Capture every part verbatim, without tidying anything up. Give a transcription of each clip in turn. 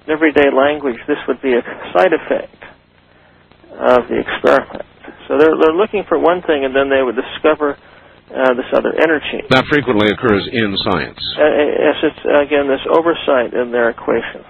everyday language, this would be a side effect of the experiment. So they're, they're looking for one thing, and then they would discover uh, this other energy. That frequently occurs in science. Uh, yes, it's, again, this oversight in their equations.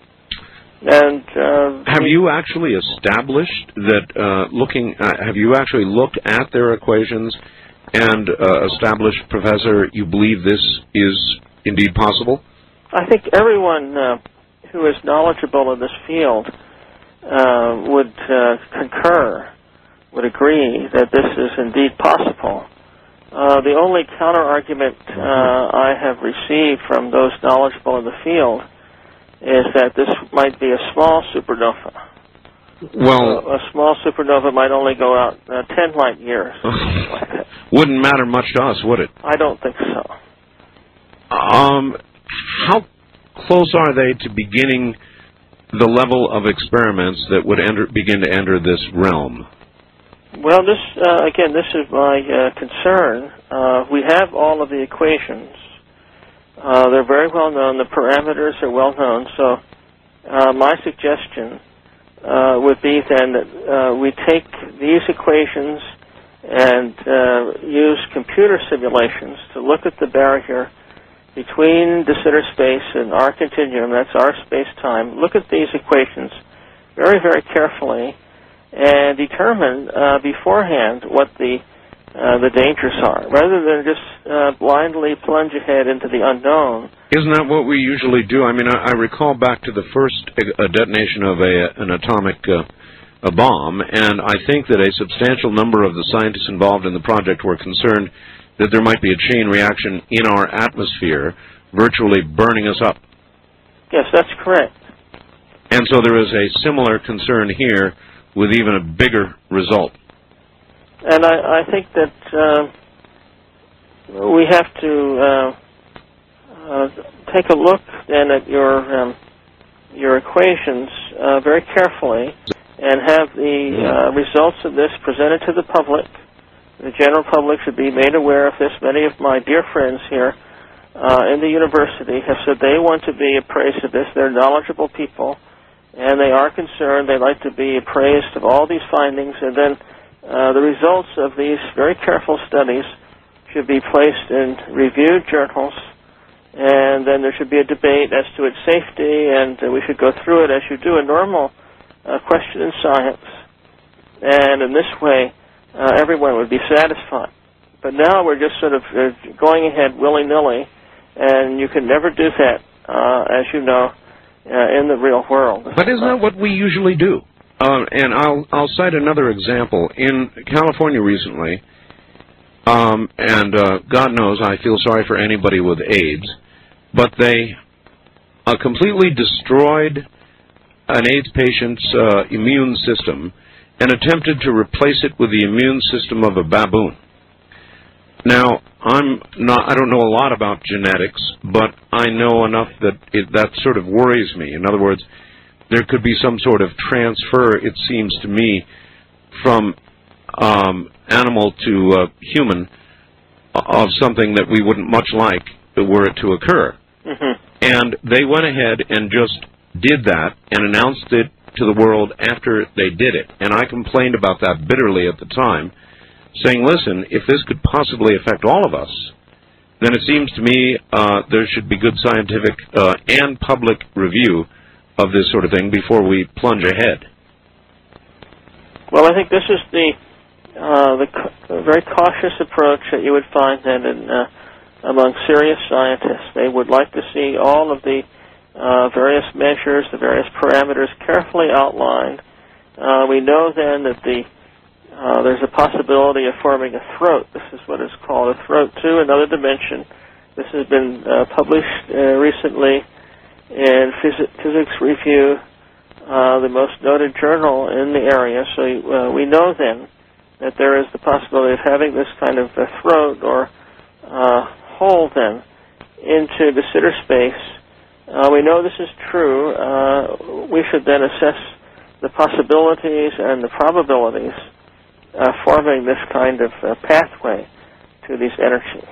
And uh, have you actually established that, uh, looking, uh, have you actually looked at their equations and uh, established, Professor, you believe this is indeed possible? I think everyone uh, who is knowledgeable in this field uh, would uh, concur, would agree that this is indeed possible. Uh, the only counter-argument uh, I have received from those knowledgeable in the field is that this might be a small supernova. Well, uh, a small supernova might only go out uh, ten light years. Like wouldn't matter much to us, would it? I don't think so. Um, how close are they to beginning the level of experiments that would enter, begin to enter this realm? Well, this uh, again, this is my uh, concern. Uh, we have all of the equations. Uh, they're very well known. The parameters are well known. So uh, my suggestion uh, would be then that uh, we take these equations and uh, use computer simulations to look at the barrier between de Sitter space and our continuum. That's our space-time. Look at these equations very, very carefully and determine uh, beforehand what the Uh, the dangers are, rather than just uh, blindly plunge ahead into the unknown. Isn't that what we usually do? I mean, I, I recall back to the first uh, detonation of a, an atomic uh, a bomb, and I think that a substantial number of the scientists involved in the project were concerned that there might be a chain reaction in our atmosphere, virtually burning us up. Yes, that's correct. And so there is a similar concern here with even a bigger result. And I, I think that uh, we have to uh, uh, take a look then at your um, your equations uh, very carefully and have the uh, results of this presented to the public. The general public should be made aware of this. Many of my dear friends here uh, in the university have said they want to be appraised of this. They're knowledgeable people, and they are concerned. They like to be appraised of all these findings, and then Uh, the results of these very careful studies should be placed in reviewed journals, and then there should be a debate as to its safety, and uh, we should go through it as you do a normal uh, question in science. And in this way, uh, everyone would be satisfied. But now we're just sort of uh, going ahead willy-nilly, and you can never do that, uh, as you know, uh, in the real world. But isn't that what we usually do? Uh, and I'll, I'll cite another example. In California recently, um, and uh, God knows I feel sorry for anybody with AIDS, but they uh, completely destroyed an AIDS patient's uh, immune system and attempted to replace it with the immune system of a baboon. Now, I'm not, I don't know a lot about genetics, but I know enough that it, that sort of worries me. In other words, there could be some sort of transfer, it seems to me, from um, animal to uh, human of something that we wouldn't much like were it to occur. Mm-hmm. And they went ahead and just did that and announced it to the world after they did it. And I complained about that bitterly at the time, saying, listen, if this could possibly affect all of us, then it seems to me uh, there should be good scientific uh, and public review of this sort of thing before we plunge ahead. Well, I think this is the uh, the co- very cautious approach that you would find then in, uh, among serious scientists. They would like to see all of the uh, various measures, the various parameters carefully outlined. Uh, we know then that the uh, there's a possibility of forming a throat. This is what is called a throat to another dimension. This has been uh, published uh, recently in Phys- Physics Review, uh, the most noted journal in the area. So uh, we know then that there is the possibility of having this kind of a throat or uh, hole then into de Sitter space. Uh, we know this is true. Uh, we should then assess the possibilities and the probabilities uh, forming this kind of uh, pathway to these energies.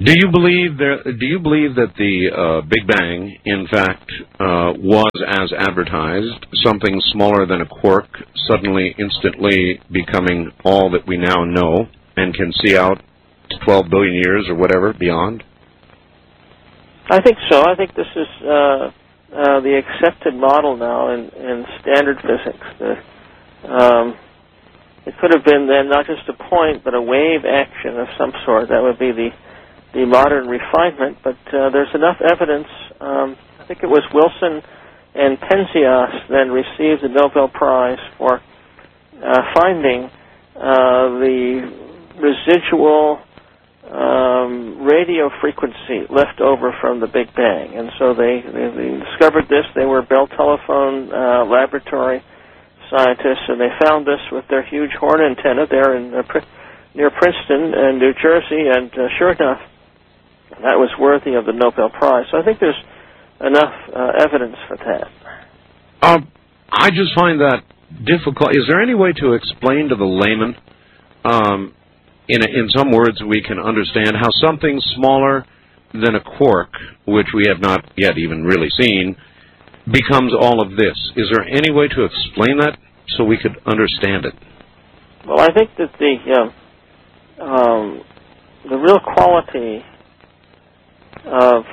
Do you believe there? Do you believe that the uh, Big Bang, in fact, uh, was as advertised, something smaller than a quark, suddenly, instantly becoming all that we now know and can see out to twelve billion years or whatever beyond? I think so. I think this is uh, uh, the accepted model now in, in standard physics. The, um, it could have been then not just a point, but a wave action of some sort. That would be the the modern refinement, but uh, there's enough evidence. Um, I think it was Wilson and Penzias then received the Nobel Prize for uh, finding uh, the residual um, radio frequency left over from the Big Bang. And so they, they, they discovered this. They were Bell Telephone uh, laboratory scientists, and they found this with their huge horn antenna there in, uh, near Princeton and New Jersey, and uh, sure enough, that was worthy of the Nobel Prize. So I think there's enough uh, evidence for that. Um, I just find that difficult. Is there any way to explain to the layman, um, in, a, in some words we can understand, how something smaller than a quark, which we have not yet even really seen, becomes all of this? Is there any way to explain that so we could understand it? Well, I think that the uh, um, the real quality of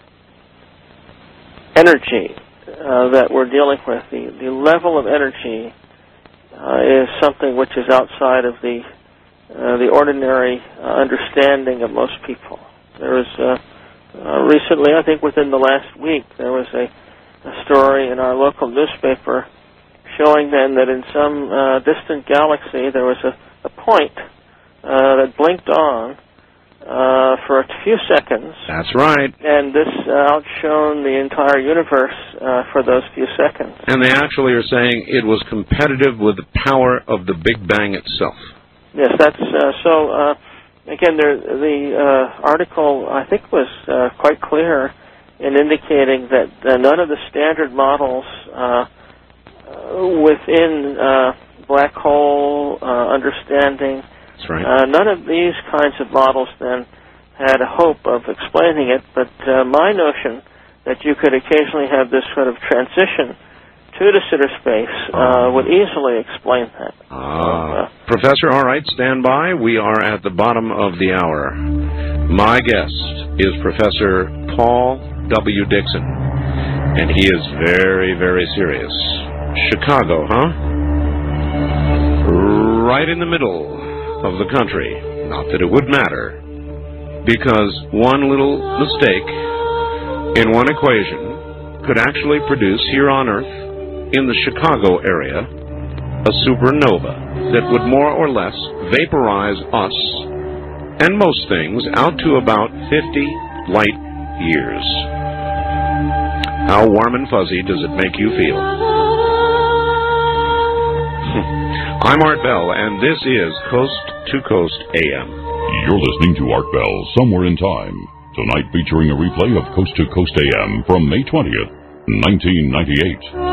energy uh, that we're dealing with, the, the level of energy uh, is something which is outside of the uh, the ordinary uh, understanding of most people. There was uh, uh, recently, I think within the last week, there was a, a story in our local newspaper showing then that in some uh, distant galaxy there was a, a point uh, that blinked on Uh, for a few seconds. That's right. And this uh, outshone the entire universe uh, for those few seconds. And they actually are saying it was competitive with the power of the Big Bang itself. Yes, that's uh, so. Uh, again, there, the uh, article I think was uh, quite clear in indicating that uh, none of the standard models uh, within uh, black hole uh, understanding. That's right. Uh, none of these kinds of models then had a hope of explaining it, but uh, my notion that you could occasionally have this sort of transition to the Sitter space uh, uh, would easily explain that. Ah. Uh, Professor, all right, stand by. We are at the bottom of the hour. My guest is Professor Paul W. Dickson, and he is very, very serious. Chicago, huh? Right in the middle of the country. Not that it would matter, because one little mistake in one equation could actually produce here on Earth, in the Chicago area, a supernova that would more or less vaporize us and most things out to about fifty light years. How warm and fuzzy does it make you feel? I'm Art Bell, and this is Coast to Coast A M. You're listening to Art Bell, Somewhere in Time. Tonight featuring a replay of Coast to Coast A M from May twentieth, nineteen ninety-eight.